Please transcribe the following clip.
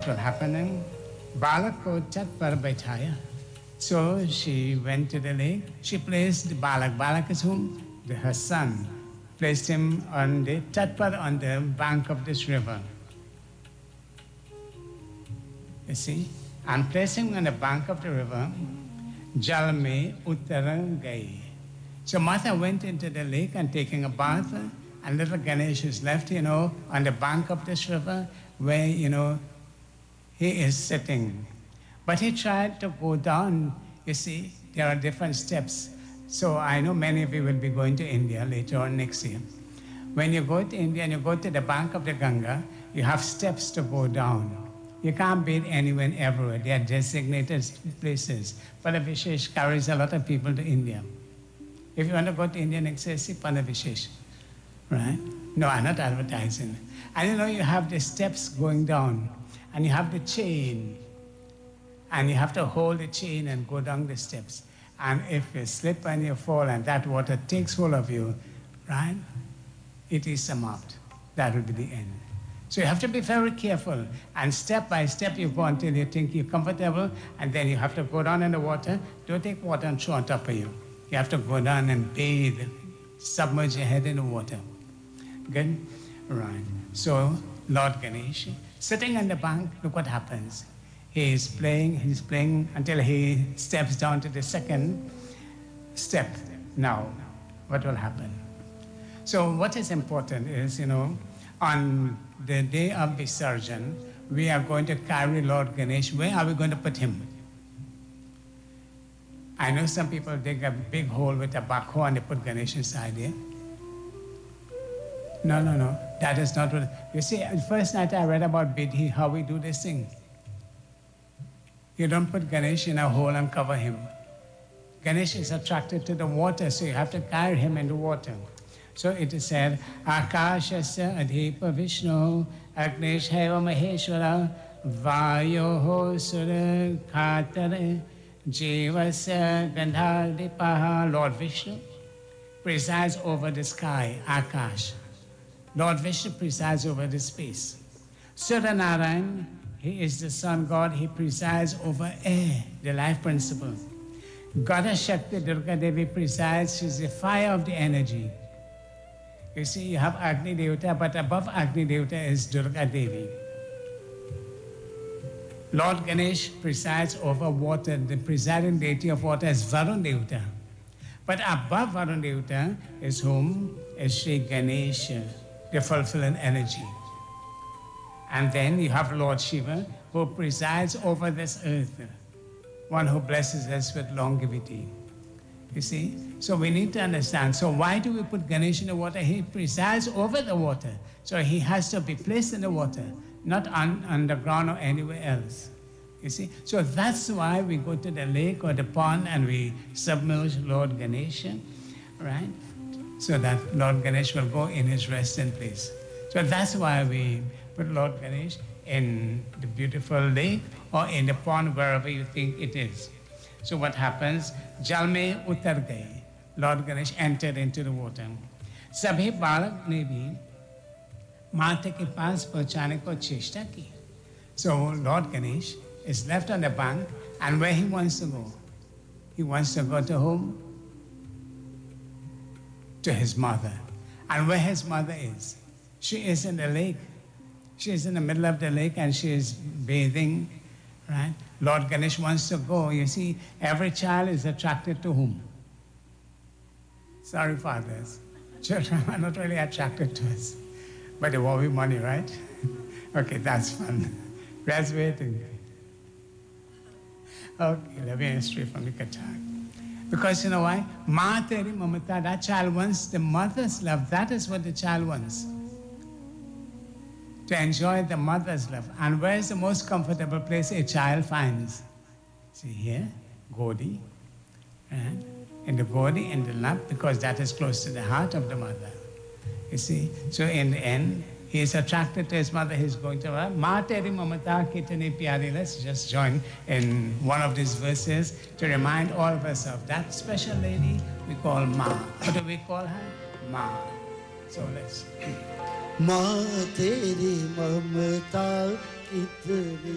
will happen? Balak ko chat par baithaya. So she went to the lake. She placed Balak. Balak is whom? Her son. Placed him on the Tatpar, on the bank of this river. You see? And placing him on the bank of the river, Jal mein utar gayi. So Mata went into the lake and taking a bath, and little Ganesh is left, on the bank of this river where, he is sitting. But he tried to go down. You see, there are different steps. So I know many of you will be going to India later on next year. When you go to India and you go to the bank of the Ganga, you have steps to go down. You can't bathe anywhere and everywhere. They are designated places. Pada Vishesh carries a lot of people to India. If you want to go to India next year, see Pada Vishesh. Right? No, I'm not advertising. And you have the steps going down, and you have the chain, and you have to hold the chain and go down the steps. And if you slip and you fall and that water takes hold of you, right, it is samapt. That will be the end. So you have to be very careful. And step by step you go until you think you're comfortable, and then you have to go down in the water. Don't take water and throw on top of you. You have to go down and bathe, submerge your head in the water. Good? Right. So Lord Ganesh, sitting on the bank, look what happens. He's playing until he steps down to the second step. Now, what will happen? So what is important is, on the day of Visarjan, we are going to carry Lord Ganesh. Where are we going to put him? I know some people dig a big hole with a backhoe and they put Ganesh inside there. No. That is not what... You see, the first night I read about Bidhi, how we do this thing. You don't put Ganesh in a hole and cover him. Ganesh is attracted to the water, so you have to carry him in the water. So it is said, Akashasya Adhipa Vishnu, Agnesheva Maheshwara, Vayoho Sura Khatare, Jivasya Gandhadipaha. Lord Vishnu presides over the sky, Akash. Lord Vishnu presides over the space. Suranarayan, he is the sun god, he presides over air, the life principle. Goddess Shakti Durga Devi presides, she's the fire of the energy. You see, you have Agni Devata, but above Agni Devata is Durga Devi. Lord Ganesh presides over water, the presiding deity of water is Varun Devata. But above Varun Devata is whom? Is Sri Ganesha, the fulfilling energy. And then you have Lord Shiva, who presides over this earth, one who blesses us with longevity. You see? So we need to understand. So why do we put Ganesh in the water? He presides over the water. So he has to be placed in the water, not underground or anywhere else. You see? So that's why we go to the lake or the pond and we submerge Lord Ganesha, right? So that Lord Ganesh will go in his resting place. So that's why we put Lord Ganesh in the beautiful lake or in the pond, wherever you think it is. So what happens? Jal mein utar gaye. Lord Ganesh entered into the water. Sabhi balak ne bhi माता के पास पहुंचाने को चेष्टा की. So Lord Ganesh is left on the bank, and where he wants to go? He wants to go to whom? To his mother. And where his mother is? She is in the lake. She is in the middle of the lake and she is bathing, right? Lord Ganesh wants to go. You see, every child is attracted to whom? Sorry, fathers. Children are not really attracted to us. But they want money, right? Okay, that's fun. Graduating. Okay, let me straight from the guitar. Because you know why? Ma teri mamata, that child wants the mother's love. That is what the child wants. To enjoy the mother's love. And where is the most comfortable place a child finds? See here, Godi. Right? In the Godi, in the lap, because that is close to the heart of the mother. You see? So in the end, he is attracted to his mother. He's going to her. Ma teri mamata kitani pyari. Let's just join in one of these verses to remind all of us of that special lady we call Ma. What do we call her? Ma. So let's. Ma teri mamata kitani